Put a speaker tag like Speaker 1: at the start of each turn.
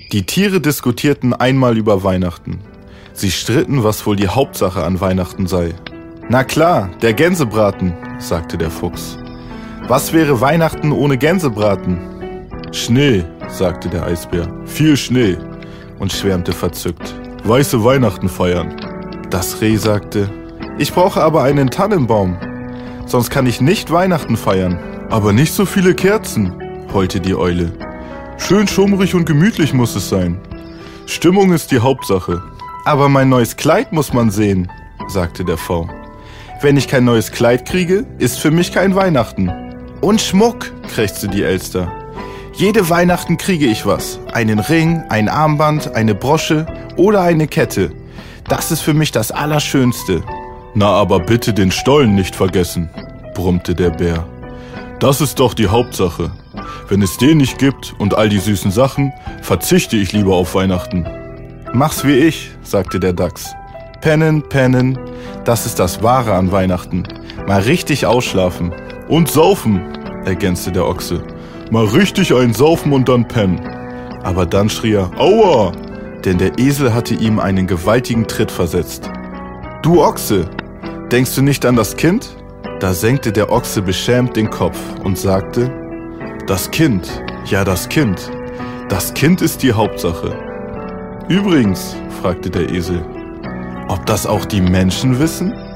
Speaker 1: Die Tiere diskutierten einmal über Weihnachten. Sie stritten, was wohl die Hauptsache an Weihnachten sei. »Na klar, der Gänsebraten«, sagte der Fuchs. »Was wäre Weihnachten ohne Gänsebraten?« »Schnee«, sagte der Eisbär. »Viel Schnee«, und schwärmte verzückt. »Weiße Weihnachten feiern.« Das Reh sagte: »Ich brauche aber einen Tannenbaum, sonst kann ich nicht Weihnachten feiern.« »Aber nicht so viele Kerzen«, heulte die Eule. »Schön schummrig und gemütlich muss es sein. Stimmung ist die Hauptsache.« »Aber mein neues Kleid muss man sehen«, sagte der V. »Wenn ich kein neues Kleid kriege, ist für mich kein Weihnachten.« »Und Schmuck«, krächzte die Elster. »Jede Weihnachten kriege ich was. Einen Ring, ein Armband, eine Brosche oder eine Kette. Das ist für mich das Allerschönste.« »Na, aber bitte den Stollen nicht vergessen«, brummte der Bär. »Das ist doch die Hauptsache. Wenn es den nicht gibt und all die süßen Sachen, verzichte ich lieber auf Weihnachten.« »Mach's wie ich«, sagte der Dachs. »Pennen, pennen, das ist das Wahre an Weihnachten. Mal richtig ausschlafen.« »Und saufen«, ergänzte der Ochse. »Mal richtig einsaufen und dann pennen.« Aber dann schrie er: »Aua!«, denn der Esel hatte ihm einen gewaltigen Tritt versetzt. »Du Ochse, denkst du nicht an das Kind?« Da senkte der Ochse beschämt den Kopf und sagte: »Das Kind, ja das Kind. Das Kind ist die Hauptsache.« »Übrigens«, fragte der Esel, »ob das auch die Menschen wissen?«